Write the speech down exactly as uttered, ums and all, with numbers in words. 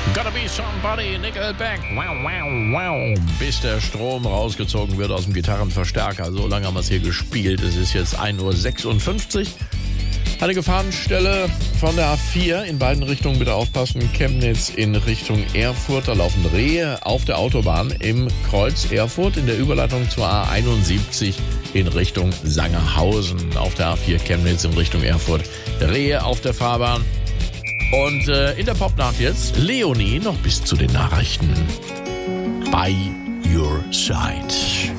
Gotta be somebody, Nickelback. Wow, wow, wow. Bis der Strom rausgezogen wird aus dem Gitarrenverstärker. So lange haben wir es hier gespielt. Es ist jetzt ein Uhr sechsundfünfzig. Eine Gefahrenstelle von der A vier in beiden Richtungen, bitte aufpassen. Chemnitz in Richtung Erfurt, da laufen Rehe auf der Autobahn im Kreuz Erfurt in der Überleitung zur A einundsiebzig in Richtung Sangerhausen. Auf der A vier Chemnitz in Richtung Erfurt, Rehe auf der Fahrbahn. Und äh, in der Popnacht jetzt Leonie noch bis zu den Nachrichten. By your side.